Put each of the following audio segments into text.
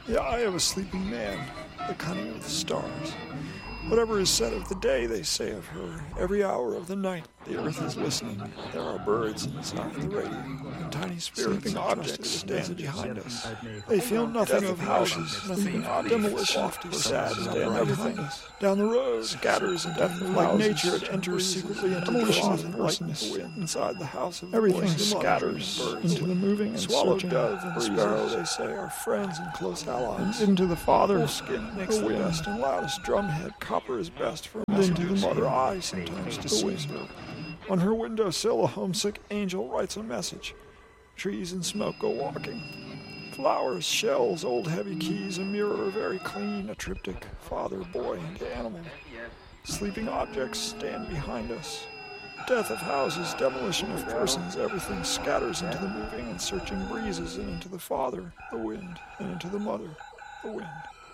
The eye of a sleeping man, the cunning of the stars. Whatever is said of the day, they say of her. Every hour of the night, the earth is listening. There are birds inside the radio, and tiny spirits and objects stand behind us. They feel nothing of houses, nothing of demolition, lofty, sad, stand everything us. Down the road, scatters and death like nature, it enters secretly into the closet like the wind. Inside the house of everything scatters into the moving and swallow dove and sparrow, they say, are friends and close allies. And into the father, skin makes the best and loudest drumhead. Copper is best for a messenger. Into the mother eye sometimes deceives her. On her windowsill, a homesick angel writes a message. Trees and smoke go walking. Flowers, shells, old heavy keys, a mirror very clean, a triptych, father, boy, and animal. Sleeping objects stand behind us. Death of houses, demolition of persons, everything scatters into the moving and searching breezes, and into the father, the wind, and into the mother, the wind.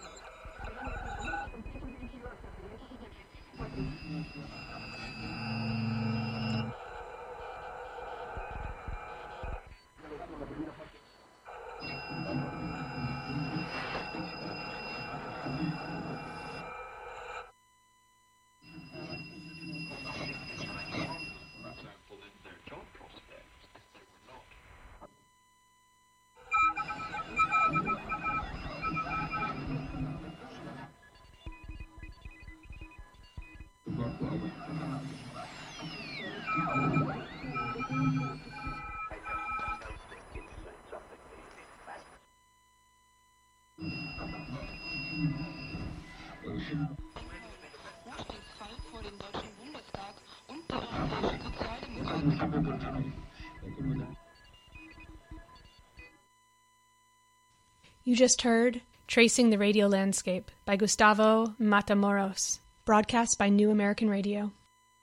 You just heard Tracing the Radio Landscape by Gustavo Matamoros, broadcast by New American Radio.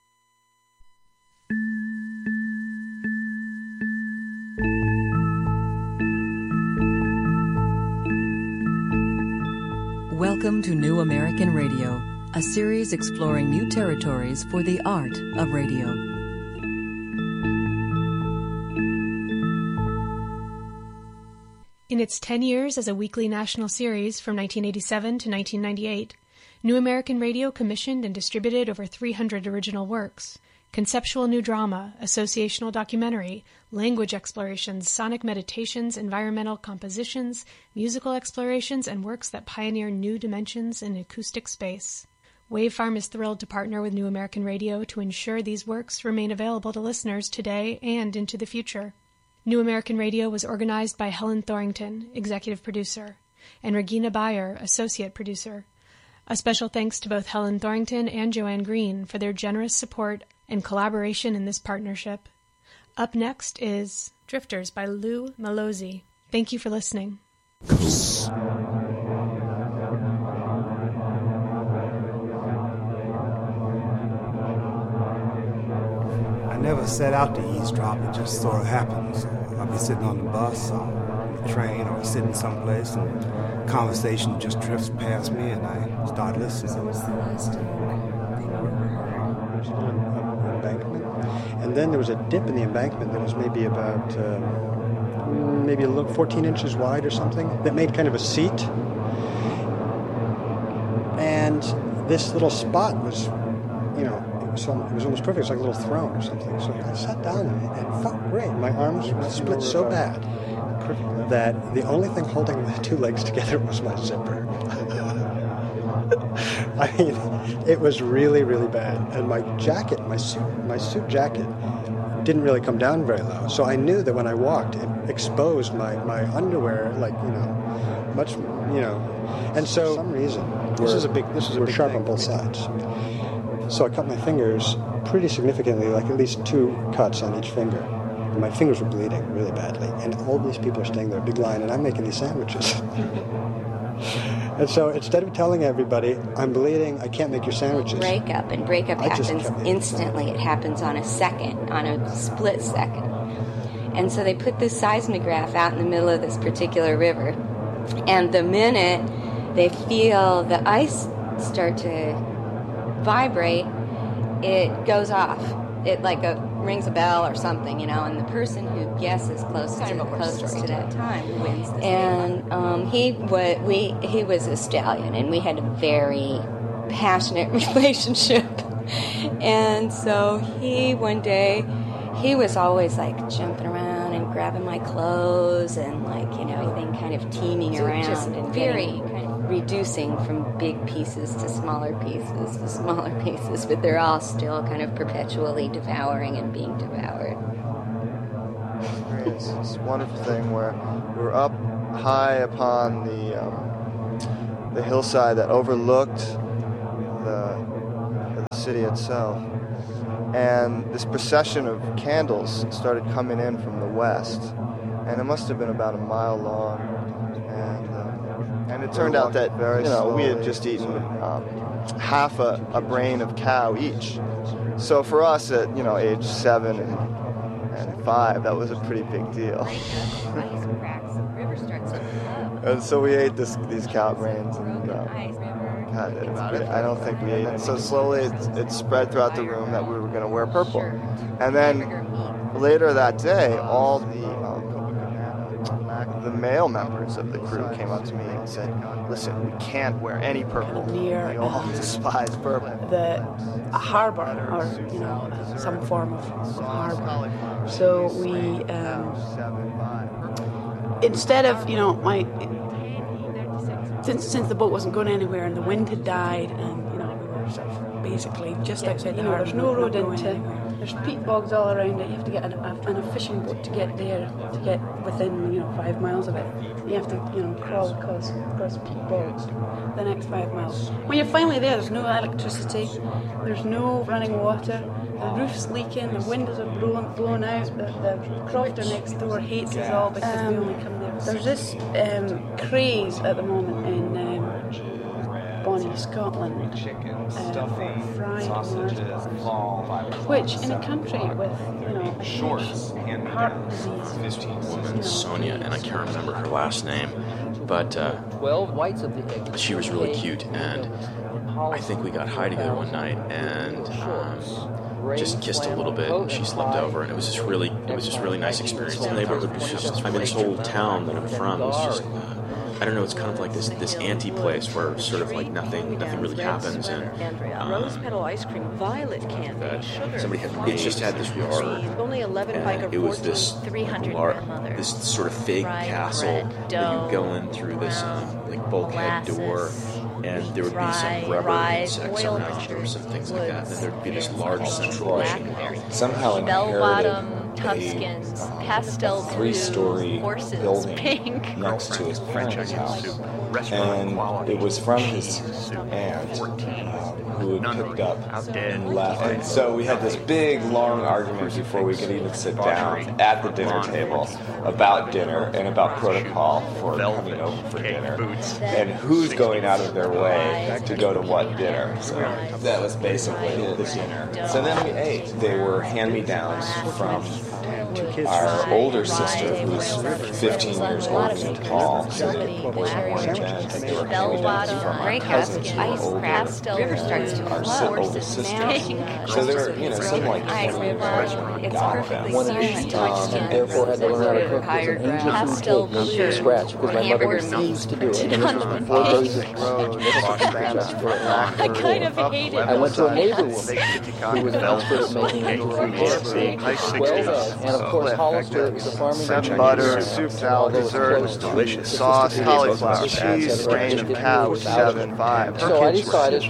Welcome to New American Radio, a series exploring new territories for the art of radio. In its 10 years as a weekly national series from 1987 to 1998, New American Radio commissioned and distributed over 300 original works. Conceptual new drama, associational documentary, language explorations, sonic meditations, environmental compositions, musical explorations, and works that pioneer new dimensions in acoustic space. Wavefarm is thrilled to partner with New American Radio to ensure these works remain available to listeners today and into the future. New American Radio was organized by Helen Thorington, executive producer, and Regina Bayer, associate producer. A special thanks to both Helen Thorington and Joanne Green for their generous support and collaboration in this partnership. Up next is Drifters by Lou Malozzi. Thank you for listening. I never set out to eavesdrop, it just sort of happens. I'll be sitting on the bus or on the train or sitting someplace and conversation just drifts past me and I start listening. So what's the last embankment? And then there was a dip in the embankment that was maybe about maybe a little 14 inches wide or something that made kind of a seat. And this little spot was, you know, it was almost perfect. It was like a little throne or something. So I sat down and it felt great. My arms split so bad that the only thing holding the two legs together was my zipper. I mean, it was really, really bad. And my jacket, my suit jacket, didn't really come down very low. So I knew that when I walked, it exposed my underwear, like, you know, much, you know. And so, for some reason, this is a big sharp on both sides. So I cut my fingers pretty significantly, like at least 2 cuts on each finger. And my fingers were bleeding really badly. And all these people are staying there, big line, and I'm making these sandwiches. And so instead of telling everybody, I'm bleeding, I can't make your sandwiches. Breakup happens instantly. It happens on a split second. And so they put this seismograph out in the middle of this particular river. And the minute they feel the ice start to vibrate, it goes off. It like a rings a bell or something, and the person who guesses closest to that time wins this. And he was a stallion, and we had a very passionate relationship. And so one day, he was always like jumping around and grabbing my clothes and everything kind of teaming around and very kind of reducing from big pieces to smaller pieces, but they're all still kind of perpetually devouring and being devoured. It's this wonderful thing where we're up high upon the hillside that overlooked the city itself. And this procession of candles started coming in from the west, and it must have been about a mile long. And it turned out that we had just eaten half a brain of cow each. So for us at age 7 and 5, that was a pretty big deal. And so we ate these cow brains, and I don't think we ate it. So slowly it spread throughout the room that we were going to wear purple. And then later that day, all the male members of the crew came up to me and said, "Listen, we can't wear any purple. We all despise purple." The harbor, or some form of harbor. So we, instead of since the boat wasn't going anywhere and the wind had died, and we were sort of basically just outside the harbor. There's no road into. There's peat bogs all around it. You have to get a fishing boat to get there, to get within 5 miles of it. You have to crawl across peat bogs the next 5 miles. When you're finally there, there's no electricity, there's no running water, the roof's leaking, the windows are blown out, the crofter next door hates us all because we only come there. There's this craze at the moment in Bonnie, Scotland, for fried marbles, which in a country with a huge heart disease woman, Sonia, and I can't remember her last name, but 12 whites of the egg. She was really cute, and I think we got high together one night and just kissed a little bit, and she slipped over, and it was just really nice experience. The neighborhood was just, this whole town that I'm from was just, I don't know, it's kind of like this anti-place where sort of like nothing really happens, and rose petal ice cream, violet candy, sugar. Somebody it just had this yard, only 11 and it was this sort of fake castle that you go in through this bulkhead door, and there would be some rubber insects around or some things like that, and then there'd be this large central ocean. Somehow inherited Tuscans, pastel blue, 3-story horses, building pink. next to his parents' house, and it was from his aunt who had picked up and left. And so we had this big, long argument before we could even sit down at the dinner table about dinner and about protocol for coming over for dinner and who's going out of their way to go to what dinner. So that was basically the dinner. So then we ate. They were hand-me-downs from our older sister, who was 15 years older than Paul, so they were hand-me-downs from our cousins who were older, our older sisters. So there were, some like 20 years when we got them. One each, and therefore had to learn how to cook with an Indian food cake from scratch, because my mother refused to do it. And this was before basic. I kind of hated it. I went to a neighbor woman who was an expert at making Indian food cakes. 12 eggs, and of course Hollister was a farming butter, soup, salad, dessert, delicious sauce, cauliflower, cheese, strain of cow, 7.5. So I decided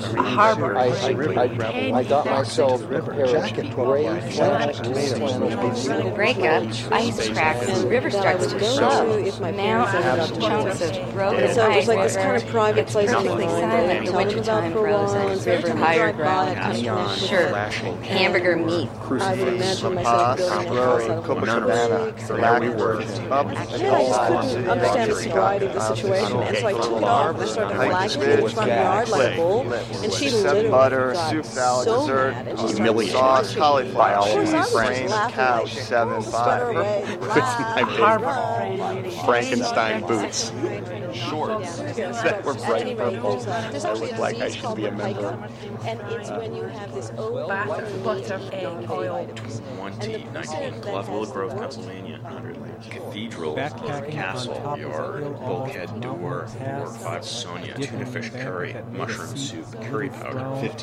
I got myself a pair of gray flannel breakup, ice cracks, and river starts to flow. Mountains, chunks of broken so it was like ice. this kind of private It's place perfectly silent. The wintertime frozen. River higher ground beyond. Sure. Hamburger meat. I would imagine myself building a house out of none of us. Yeah, I just couldn't understand the sobriety of the situation, and so I took it off and I started flashing it in front of the yard like a bull, and she literally butter, got soup, salad, so dessert, mad, and she started sauce, cauliflower, cheese, brain, cow, 7-5. Frankenstein boots, shorts that were bright purple. I looked like I should be a member. And it's when you have this old butter, egg, oil. 2019, Willow Grove, Pennsylvania. Cathedral, Castle, Yard, Bulkhead Door, Ward 5 Sonia, tuna fish curry, mushroom soup, curry powder.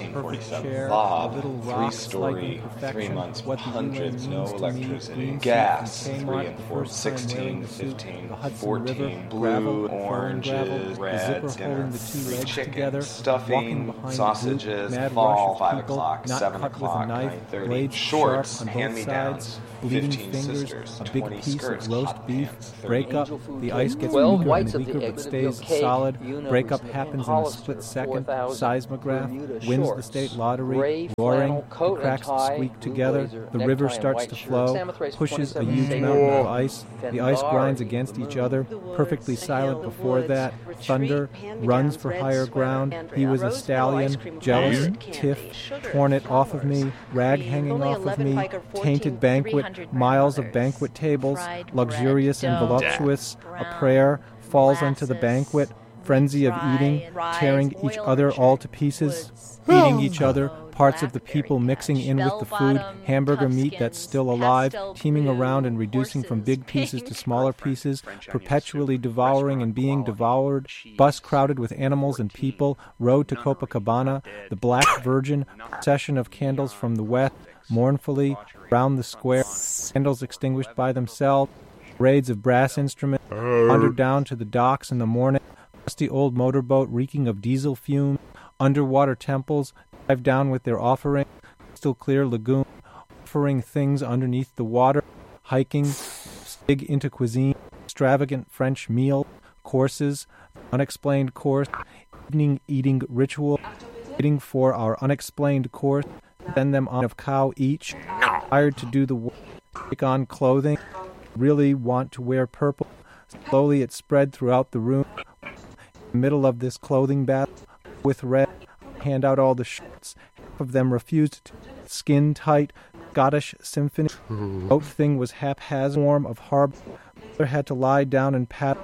1547. Bob, 3-story, 3 months, hundreds, no electricity. Gas, 3 and 4, 16, 15, 14. Blue, oranges, red, dinner, 3 chicken, stuffing, sausages, fall, 5 o'clock, 7 o'clock, 9:30. Shorts, hand-me-downs, 15 sisters, 20 skirts, roast beef, break up, the ice gets 12 weaker whites and of the weaker egg, but stays cake, solid. Una Breakup and happens in a Hollister, split second. 4,000 Seismograph Bermuda wins the shorts, state lottery. gray Roaring, flannel coat the cracks and tie, squeak blue together. blazer, The necktie river and starts white to shirt. flow, Mammoth Race pushes a 27 huge State mountain of Road. ice. The ice grinds against each other, perfectly silent before that. Thunder runs for higher ground. He was a stallion, jealous, tiff, torn it off of me, rag hanging off of me, tainted banquet, miles of banquet tables, luxurious and voluptuous, a prayer falls unto the banquet, frenzy of eating, tearing each other all to pieces, eating each other, parts of the people mixing in with the food, hamburger meat that's still alive, teeming around and reducing from big pieces to smaller pieces, perpetually devouring and being devoured, bus crowded with animals and people, road to Copacabana, the Black Virgin, procession of candles from the west, mournfully, round the square, candles extinguished by themselves, parades of brass instruments, wandered down to the docks in the morning, rusty old motorboat reeking of diesel fume, underwater temples, dive down with their offering, crystal clear lagoon, offering things underneath the water, hiking, dig into cuisine, extravagant French meal, courses, unexplained course, evening eating ritual, waiting for our unexplained course, send them on of cow each, hired to do the work, take on clothing, really want to wear purple. Slowly it spread throughout the room. In the middle of this clothing battle, with red, hand out all the shirts. Half of them refused to. Skin tight, Scottish symphony. Boat thing was haphazard, warm of harbor. Mother had to lie down and pat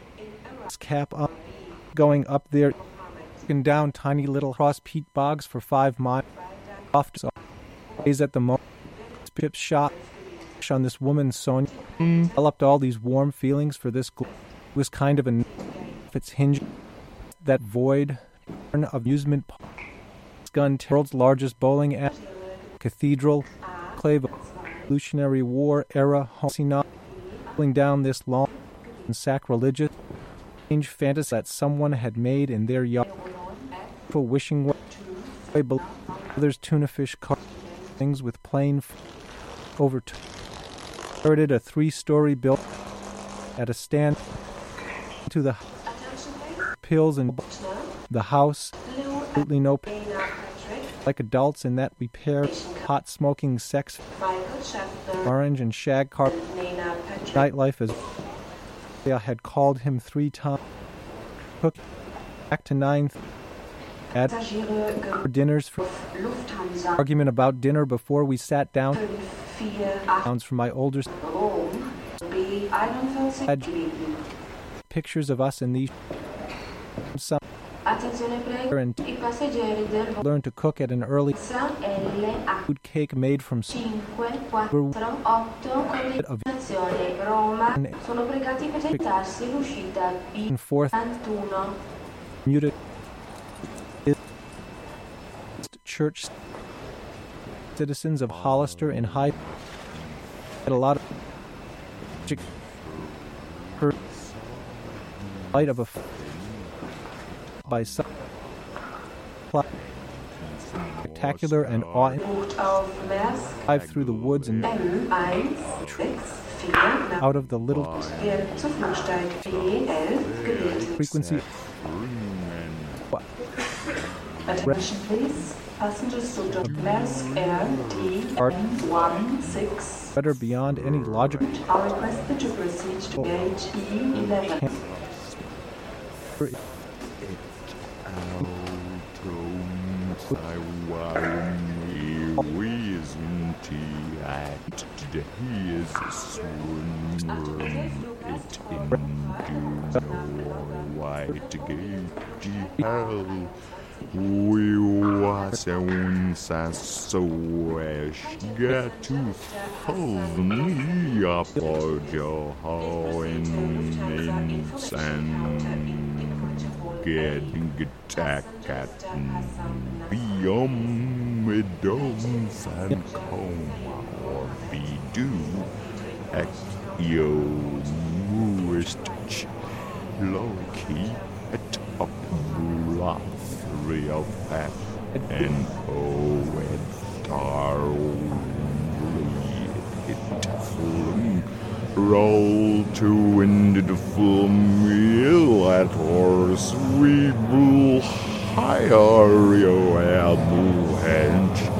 his cap up. Going up there, looking down tiny little cross peat bogs for 5 miles. Off to days at the moment. Ship shot on this woman, Sonia. Developed all these warm feelings for this. It was kind of its hinge. That void of amusement park. Gun, world's largest bowling alley, cathedral, clave of Revolutionary War era, pulling down this long and sacrilegious, strange fantasy that someone had made in their yard. Wishing way others tuna fish things with plain over inherited a 3-story building at a stand to the pills and the house, absolutely no like adults in that we pair hot smoking sex, orange and shag carpet, nightlife as I had called him 3 times, took back to 9 at dinners for argument about dinner before we sat down. Sounds from my older pictures of us in these some and learned to cook at an early food cake made from of and forth muted church citizens of Hollister and High had a lot of light of a by some spectacular and awe through the woods and out of the little frequency Attention please. Passengers to Maersk Air T-16 better beyond any logic are requested to proceed to gate E11. Loki at up real fat and with roll to into the full meal at horse we will hire your elbow hedge